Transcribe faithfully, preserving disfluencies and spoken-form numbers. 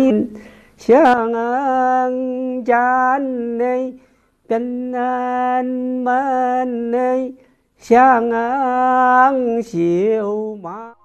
相安家内平安门内相安修马。